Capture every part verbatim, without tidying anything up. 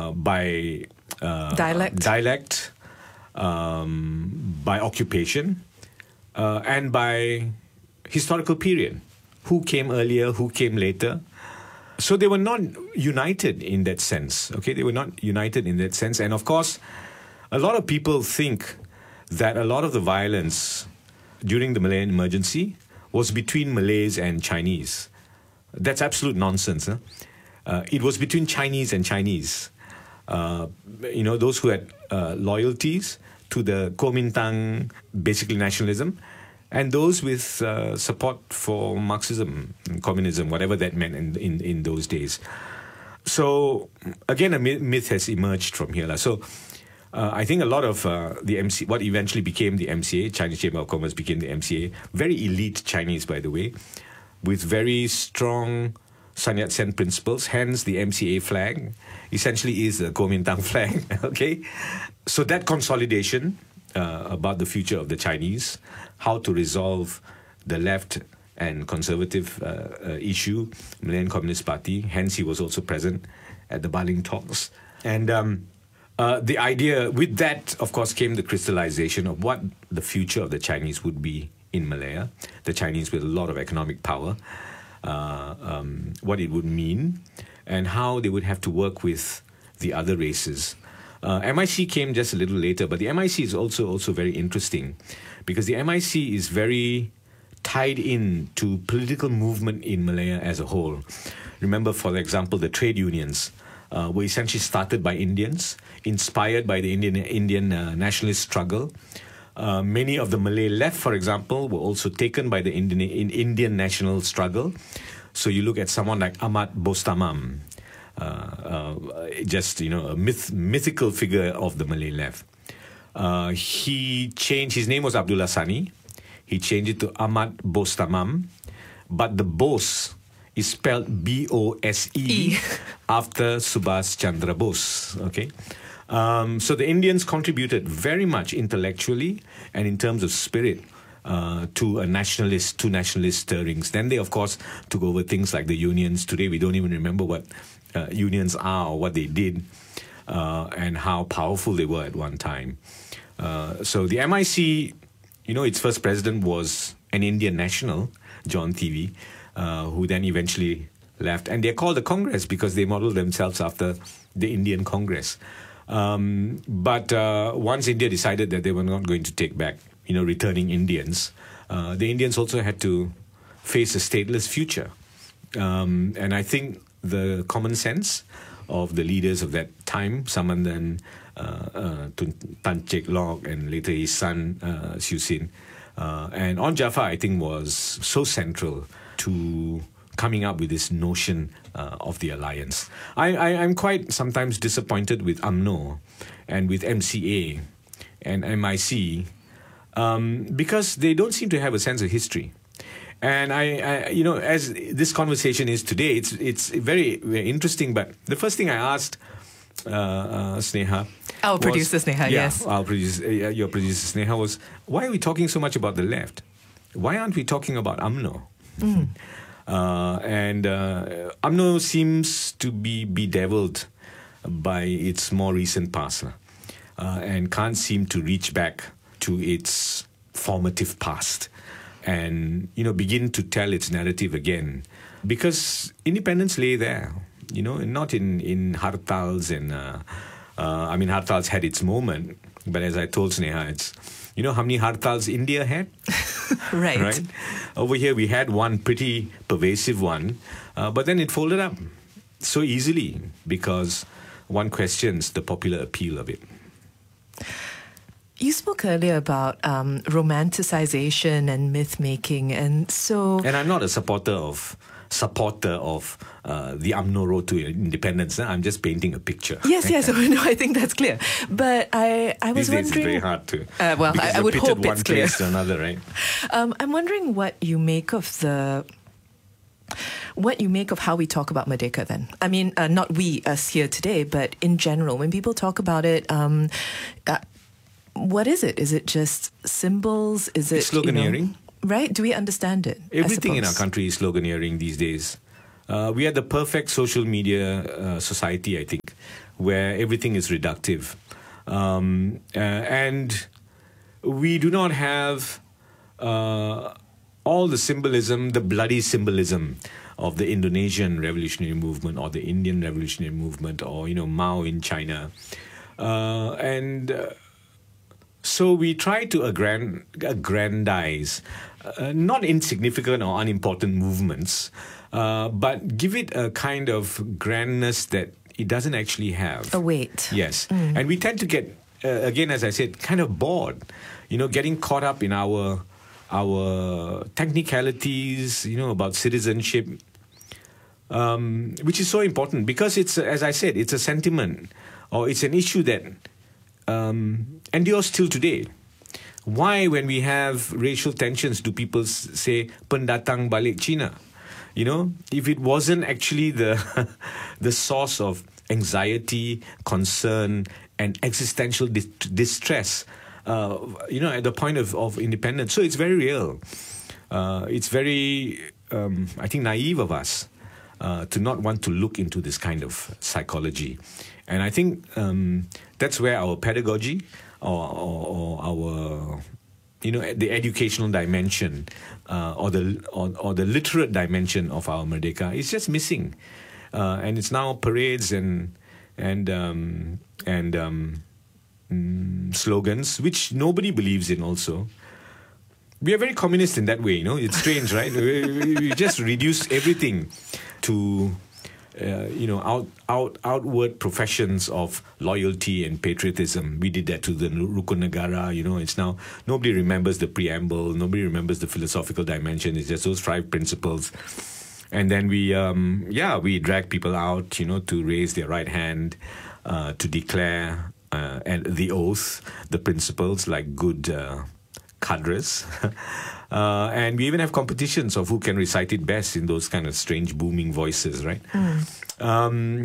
uh, by uh, dialect, dialect um, by occupation, uh, and by historical period. Who came earlier, who came later. So they were not united in that sense. Okay, they were not united in that sense. And of course, a lot of people think that a lot of the violence during the Malayan emergency was between Malays and Chinese. That's absolute nonsense. Huh? Uh, it was between Chinese and Chinese. Uh, you know, those who had uh, loyalties to the Kuomintang, basically nationalism, and those with uh, support for Marxism, communism, whatever that meant in, in, in those days. So, again, a myth has emerged from here. So, uh, I think a lot of uh, the M C, what eventually became the M C A, Chinese Chamber of Commerce became the M C A, very elite Chinese, by the way, with very strong Sun Yat-sen principles, hence the M C A flag, essentially is the Kuomintang flag, okay? So that consolidation uh, about the future of the Chinese, how to resolve the left and conservative uh, uh, issue, Malayan Communist Party, hence he was also present at the Baling talks. And um, uh, the idea, with that, of course, came the crystallization of what the future of the Chinese would be in Malaya, the Chinese with a lot of economic power, uh, um, what it would mean, and how they would have to work with the other races. Uh, M I C came just a little later, but the M I C is also also very interesting because the M I C is very tied in to political movement in Malaya as a whole. Remember, for example, the trade unions uh, were essentially started by Indians, inspired by the Indian Indian uh, nationalist struggle. Uh, many of the Malay left, for example, were also taken by the Indian, in Indian national struggle. So you look at someone like Ahmad Bostamam, uh, uh, just, you know, a myth, mythical figure of the Malay left. Uh, he changed, his name was Abdullah Sani. He changed it to Ahmad Bostamam, but the Bose is spelled B O S E after Subhas Chandra Bose, okay? Um, so the Indians contributed very much intellectually and in terms of spirit uh, to a nationalist, to nationalist stirrings. Then they, of course, took over things like the unions. Today, we don't even remember what uh, unions are or what they did uh, and how powerful they were at one time. Uh, so the M I C, you know, its first president was an Indian national, John Thievi, uh, who then eventually left. And they're called the Congress because they modeled themselves after the Indian Congress. Um, but uh, once India decided that they were not going to take back, you know, returning Indians, uh, the Indians also had to face a stateless future. Um, and I think the common sense of the leaders of that time, Samandan, uh, uh, Tan Chek Lok, and later his son, uh, Siu Sin, uh, and On Jaffar, I think, was so central to coming up with this notion uh, of the alliance. I, I, I'm quite sometimes disappointed with U M N O and with M C A and M I C um, because they don't seem to have a sense of history. And I, I, you know, as this conversation is today, it's it's very, very interesting. But the first thing I asked uh, uh, Sneha, our was, producer Sneha, yeah, yes, our producer, uh, your producer Sneha, was, why are we talking so much about the left? Why aren't we talking about U M N O? Mm. Uh, and uh, U M N O seems to be bedeviled by its more recent past uh, and can't seem to reach back to its formative past and, you know, begin to tell its narrative again. Because independence lay there, you know, not in, in Hartals and, uh, uh, I mean, Hartals had its moment, but as I told Sneha, it's, you know how many Hartals India had? Right. Right. Over here, we had one pretty pervasive one, uh, but then it folded up so easily because one questions the popular appeal of it. You spoke earlier about um, romanticization and myth-making, and so... And I'm not a supporter of supporter of uh, the U M N O road to independence. I'm just painting a picture. Yes, yes, no, I think that's clear. But I, I was These days wondering... it's very hard to... Uh, well, I, I would hope one it's clear. place to another, right? um, I'm wondering what you make of the... What you make of how we talk about Merdeka then? I mean, uh, not we, us here today, but in general, when people talk about it... Um, uh, what is it? Is it just symbols? Is it sloganeering? You know, right? Do we understand it? Everything in our country is sloganeering these days. Uh, we are the perfect social media uh, society, I think, where everything is reductive. Um, uh, and we do not have uh, all the symbolism, the bloody symbolism of the Indonesian revolutionary movement or the Indian revolutionary movement or, you know, Mao in China. Uh, and uh, so we try to aggrand- aggrandize uh, not insignificant or unimportant movements, uh, but give it a kind of grandness that it doesn't actually have. A weight. Yes. Mm. And we tend to get, uh, again, as I said, kind of bored, you know, getting caught up in our our technicalities, you know, about citizenship, um, which is so important because it's, as I said, it's a sentiment or it's an issue that um, endures till today. Why, when we have racial tensions, do people say pendatang balik Cina? You know, if it wasn't actually the the source of anxiety, concern, and existential dis- distress, uh, you know, at the point of, of independence. So it's very real. Uh, it's very, um, I think, naive of us uh, to not want to look into this kind of psychology. And I think um, that's where our pedagogy or, or, or our, you know, the educational dimension uh, or the or, or the literate dimension of our Merdeka is just missing, uh, and it's now parades and and um, and um, mm, slogans which nobody believes in. Also, we are very communist in that way. You know, it's strange, right? we, we just reduce everything to. Uh, you know, out, out, outward professions of loyalty and patriotism. We did that to the Rukun Negara. You know, it's now nobody remembers the preamble, nobody remembers the philosophical dimension. It's just those five principles, and then we, um, yeah, we drag people out, you know, to raise their right hand, uh, to declare uh, and the oath, the principles like good uh, cadres. Uh, and we even have competitions of who can recite it best in those kind of strange booming voices, right? Mm. Um,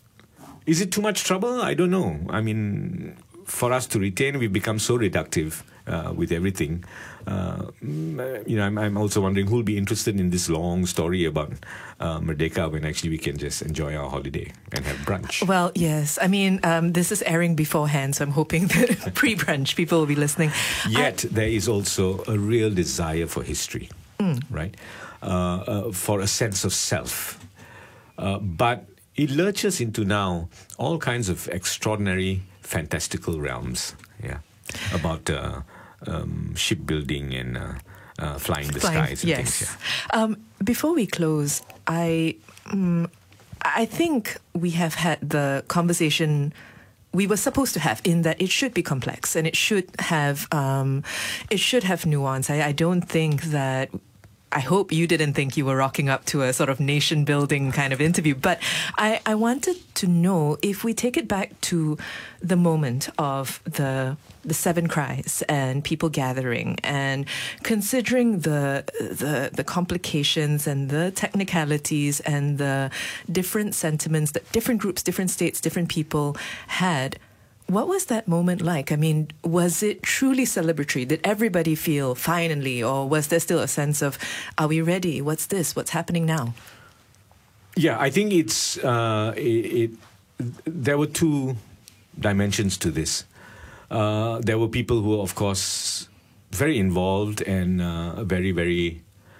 is it too much trouble? I don't know. I mean, for us to retain, we've become so reductive uh, with everything. Uh, you know, I'm, I'm also wondering who'll be interested in this long story about uh, Merdeka when actually we can just enjoy our holiday and have brunch. Well, yes. I mean, um, this is airing beforehand, so I'm hoping that pre-brunch people will be listening. Yet I- there is also a real desire for history, mm. right? Uh, uh, for a sense of self. Uh, but it lurches into now all kinds of extraordinary, fantastical realms. Yeah, about uh, um, shipbuilding and uh, uh, flying the Flying, skies and yes. things. Yeah. Um, before we close, I um, I think we have had the conversation we were supposed to have, in that it should be complex and it should have um, it should have nuance. I, I don't think that. I hope you didn't think you were rocking up to a sort of nation-building kind of interview. But I, I wanted to know, if we take it back to the moment of the the seven cries and people gathering, and considering the the the complications and the technicalities and the different sentiments that different groups, different states, different people had. What was that moment like? I mean, was it truly celebratory? Did everybody feel finally, or was there still a sense of, are we ready? What's this? What's happening now? Yeah, I think it's uh, it, it. There were two dimensions to this. Uh, there were people who were, of course, very involved and uh, very, very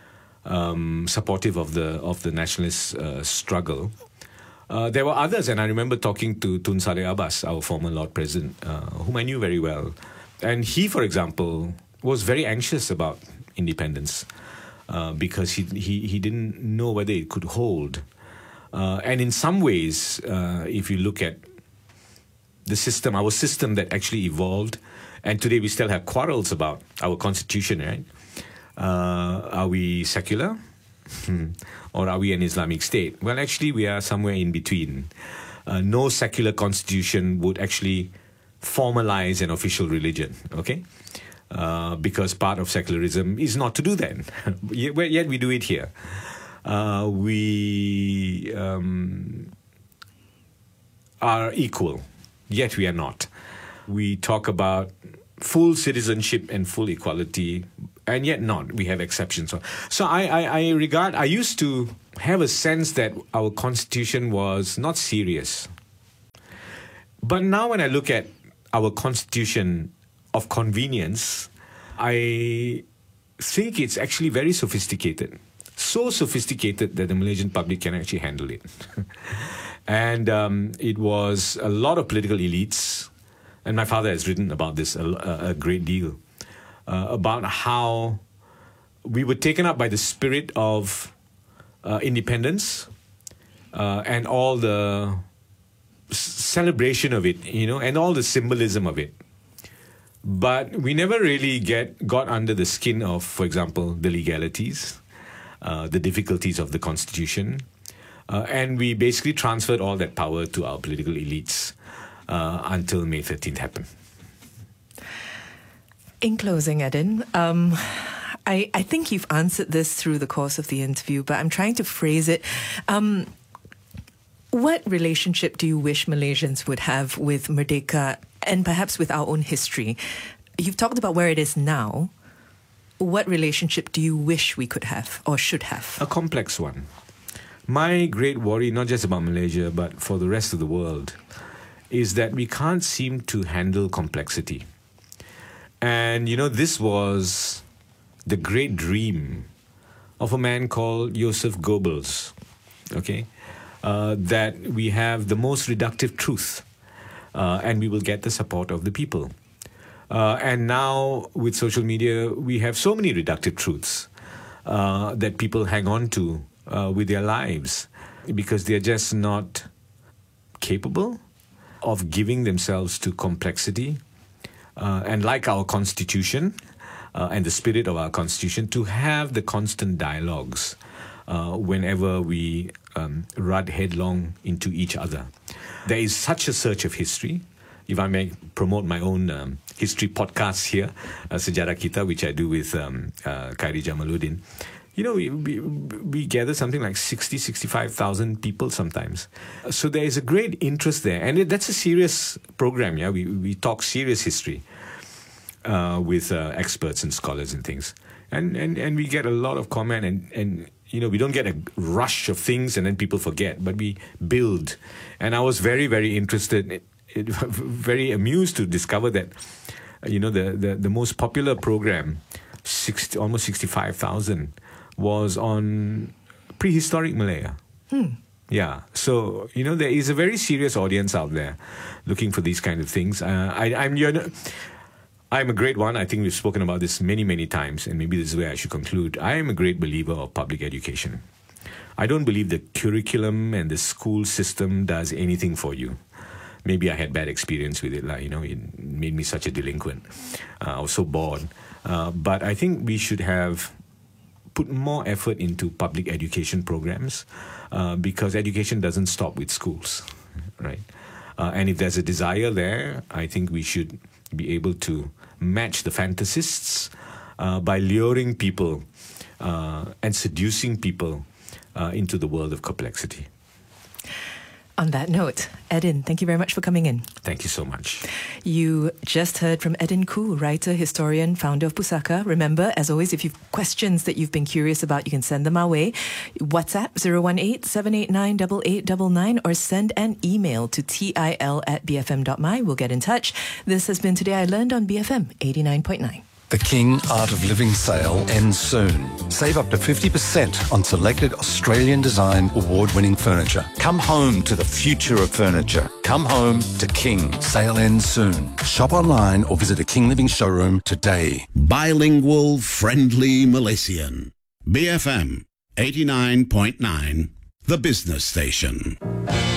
um, supportive of the of the nationalist uh, struggle. Uh, there were others, and I remember talking to Tun Saleh Abbas, our former Lord President, uh, whom I knew very well. And he, for example, was very anxious about independence uh, because he, he he didn't know whether it could hold. Uh, and in some ways, uh, if you look at the system, our system that actually evolved, and today we still have quarrels about our constitution, right? Uh, are we secular? Or are we an Islamic state? Well, actually, we are somewhere in between. Uh, no secular constitution would actually formalize an official religion, okay? Uh, because part of secularism is not to do that. yet, yet we do it here. Uh, we um, are equal, yet we are not. We talk about full citizenship and full equality, and yet not. We have exceptions. So, so I, I, I regard, I used to have a sense that our constitution was not serious. But now when I look at our constitution of convenience, I think it's actually very sophisticated. So sophisticated that the Malaysian public can actually handle it. And um, it was a lot of political elites, and my father has written about this a, a great deal, uh, about how we were taken up by the spirit of uh, independence uh, and all the s- celebration of it, you know, and all the symbolism of it. But we never really get got under the skin of, for example, the legalities, uh, the difficulties of the constitution. Uh, and we basically transferred all that power to our political elites uh, until May thirteenth happened. In closing, Edin, um, I, I think you've answered this through the course of the interview, but I'm trying to phrase it. Um, what relationship do you wish Malaysians would have with Merdeka and perhaps with our own history? You've talked about where it is now. What relationship do you wish we could have or should have? A complex one. My great worry, not just about Malaysia, but for the rest of the world, is that we can't seem to handle complexity. And, you know, this was the great dream of a man called Joseph Goebbels, okay? Uh, that we have the most reductive truth, uh, and we will get the support of the people. Uh, and now, with social media, we have so many reductive truths uh, that people hang on to Uh, with their lives because they're just not capable of giving themselves to complexity. Uh, and like our constitution uh, and the spirit of our constitution, to have the constant dialogues uh, whenever we um, run headlong into each other. There is such a search of history. If I may promote my own um, history podcast here, uh, Sejarah Kita, which I do with um, uh, Khairi Jamaluddin. You know, we, we, we gather something like sixty, sixty-five thousand people sometimes. So there is a great interest there. And it, that's a serious program, yeah? We, we talk serious history uh, with uh, experts and scholars and things. And, and, and we get a lot of comment and, and, you know, we don't get a rush of things and then people forget, but we build. And I was very, very interested, it, it, very amused to discover that, you know, the, the, the most popular program, sixty, almost sixty-five thousand, was on prehistoric Malaya. Hmm. Yeah. So, you know, there is a very serious audience out there looking for these kind of things. Uh, I, I'm, you know, I'm a great one. I think we've spoken about this many, many times, and maybe this is where I should conclude. I am a great believer of public education. I don't believe the curriculum and the school system does anything for you. Maybe I had bad experience with it. Like, you know, it made me such a delinquent. Uh, I was so bored. Uh, but I think we should have put more effort into public education programs uh, because education doesn't stop with schools, right? Uh, and if there's a desire there, I think we should be able to match the fantasists uh, by luring people uh, and seducing people uh, into the world of complexity. On that note, Edin, thank you very much for coming in. Thank you so much. You just heard from Edin Khoo, writer, historian, founder of Pusaka. Remember, as always, if you've questions that you've been curious about, you can send them our way. WhatsApp zero one eight, seven eight nine, eight eight nine nine or send an email to til at b f m dot m y. We'll get in touch. This has been Today I Learned on B F M eighty-nine point nine. The King Art of Living sale ends soon. Save up to fifty percent on selected Australian design award-winning furniture. Come home to the future of furniture. Come home to King. Sale ends soon. Shop online or visit a King Living showroom today. Bilingual, friendly Malaysian. B F M eighty-nine point nine, the business station.